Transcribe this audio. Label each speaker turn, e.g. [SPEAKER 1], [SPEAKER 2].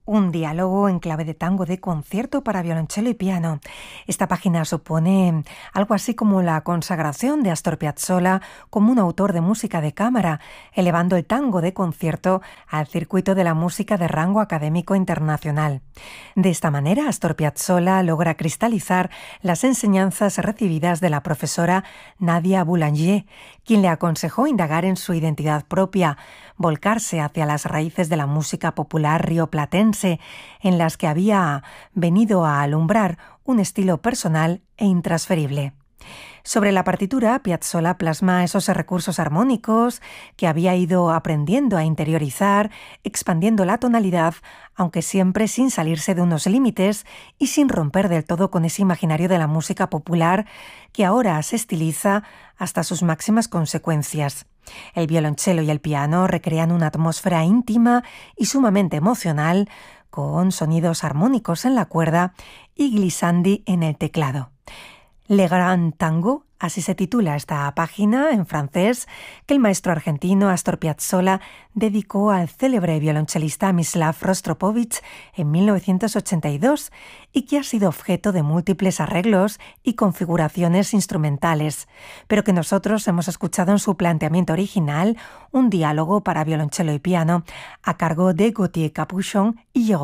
[SPEAKER 1] Un diálogo en clave de tango de concierto para violonchelo y piano. Esta página supone algo así como la consagración de Astor Piazzolla como un autor de música de cámara, elevando el tango de concierto al circuito de la música de rango académico internacional. De esta manera, Astor Piazzolla logra cristalizar las enseñanzas recibidas de la profesora Nadia Boulanger, quien le aconsejó indagar en su identidad propia, volcarse hacia las raíces de la música popular rioplatense, en las que había venido a alumbrar un estilo personal e intransferible. Sobre la partitura, Piazzolla plasma esos recursos armónicos que había ido aprendiendo a interiorizar, expandiendo la tonalidad, aunque siempre sin salirse de unos límites y sin romper del todo con ese imaginario de la música popular que ahora se estiliza hasta sus máximas consecuencias. El violonchelo y el piano recrean una atmósfera íntima y sumamente emocional, con sonidos armónicos en la cuerda y glissandi en el teclado. Le Grand Tango, así se titula esta página en francés, que el maestro argentino Astor Piazzolla dedicó al célebre violonchelista Mislav Rostropovich en 1982 y que ha sido objeto de múltiples arreglos y configuraciones instrumentales, pero que nosotros hemos escuchado en su planteamiento original, un diálogo para violonchelo y piano a cargo de Gauthier Capuchon y Jérôme